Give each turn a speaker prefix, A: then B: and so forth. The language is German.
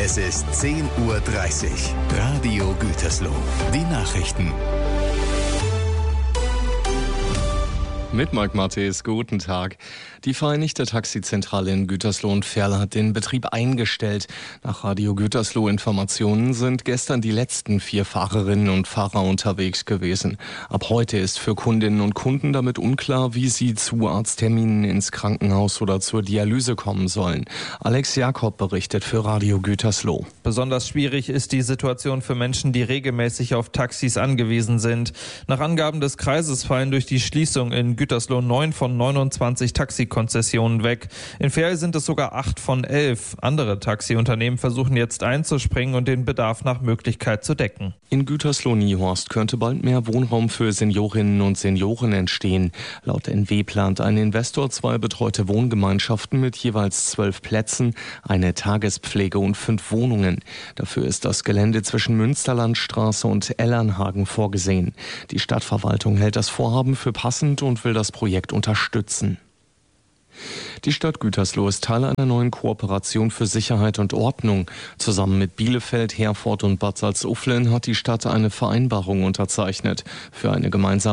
A: Es ist 10:30 Uhr. Radio Gütersloh. Die Nachrichten.
B: Mit Marc Mattes, guten Tag. Die Vereinigte Taxizentrale in Gütersloh und Ferl hat den Betrieb eingestellt. Nach Radio Gütersloh Informationen sind gestern die letzten 4 Fahrerinnen und Fahrer unterwegs gewesen. Ab heute ist für Kundinnen und Kunden damit unklar, wie sie zu Arztterminen ins Krankenhaus oder zur Dialyse kommen sollen. Alex Jakob berichtet für Radio Gütersloh.
C: Besonders schwierig ist die Situation für Menschen, die regelmäßig auf Taxis angewiesen sind. Nach Angaben des Kreises fallen durch die Schließung in Gütersloh 9 von 29 Taxikonzessionen weg. In Ferl sind es sogar 8 von 11. Andere Taxiunternehmen versuchen jetzt einzuspringen und den Bedarf nach Möglichkeit zu decken.
B: In Gütersloh-Niehorst könnte bald mehr Wohnraum für Seniorinnen und Senioren entstehen. Laut NW plant ein Investor 2 betreute Wohngemeinschaften mit jeweils 12 Plätzen, eine Tagespflege und 5 Wohnungen. Dafür ist das Gelände zwischen Münsterlandstraße und Ellernhagen vorgesehen. Die Stadtverwaltung hält das Vorhaben für passend und will das Projekt unterstützen. Die Stadt Gütersloh ist Teil einer neuen Kooperation für Sicherheit und Ordnung. Zusammen mit Bielefeld, Herford und Bad Salzuflen hat die Stadt eine Vereinbarung unterzeichnet für eine gemeinsame